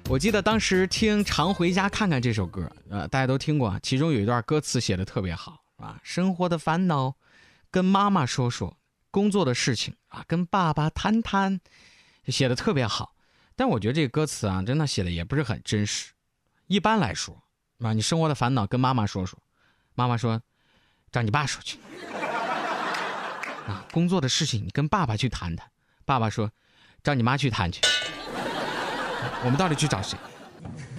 我记得当时听《常回家看看》这首歌，大家都听过，其中有一段歌词写的特别好，啊，生活的烦恼跟妈妈说说，工作的事情啊跟爸爸谈谈，写的特别好。但我觉得这个歌词啊，真的写的也不是很真实。一般来说，啊，你生活的烦恼跟妈妈说说，妈妈说找你爸说去。啊，工作的事情你跟爸爸去谈谈，爸爸说找你妈去谈去。我们到底去找谁？